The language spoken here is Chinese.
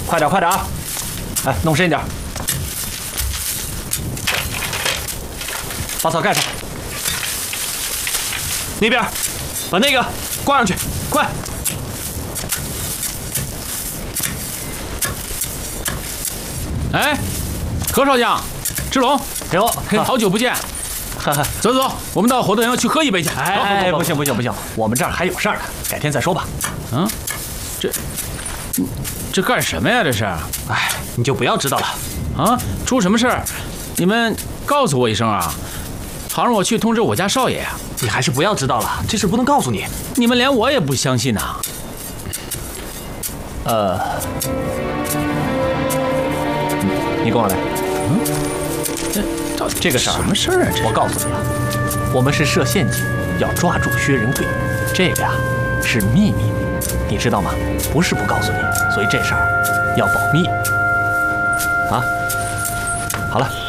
快点，快点啊！哎，弄深一点。把草盖上。那边，把那个挂上去，快！ 哎，何少将，志龙， 哟， 好久不见。走走，我们到火灯营去喝一杯去。 哎，不行不行不行，我们这儿还有事儿呢，改天再说吧。 嗯，这干什么呀？这是？ 哎，你就不要知道了。 啊，出什么事儿？你们告诉我一声啊，好让我去通知我家少爷呀。 你还是不要知道了，这事不能告诉你。 你们连我也不相信呐。 你跟我来。这个事儿什么事儿啊？ 我告诉你了，我们是设陷阱，要抓住薛仁贵。这个呀是秘密，你知道吗？不是不告诉你，所以这事儿要保密。啊，好了。